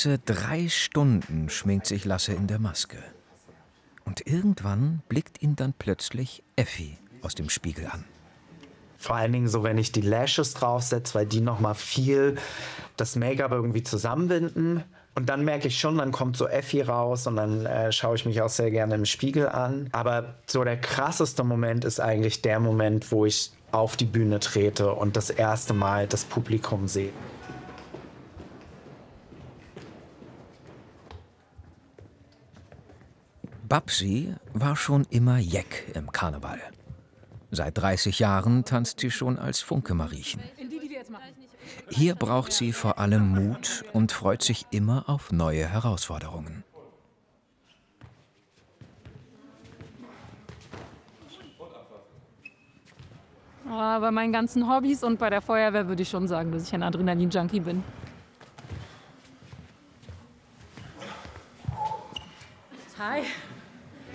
Ganze 3 Stunden schminkt sich Lasse in der Maske. Und irgendwann blickt ihn dann plötzlich Effi aus dem Spiegel an. Vor allen Dingen so, wenn ich die Lashes draufsetze, weil die nochmal viel das Make-up irgendwie zusammenbinden. Und dann merke ich schon, dann kommt so Effi raus und dann schaue ich mich auch sehr gerne im Spiegel an. Aber so der krasseste Moment ist eigentlich der Moment, wo ich auf die Bühne trete und das erste Mal das Publikum sehe. Babsi war schon immer Jeck im Karneval. Seit 30 Jahren tanzt sie schon als Funke-Mariechen. Hier braucht sie vor allem Mut und freut sich immer auf neue Herausforderungen. Bei meinen ganzen Hobbys und bei der Feuerwehr würde ich schon sagen, dass ich ein Adrenalin-Junkie bin. Hi.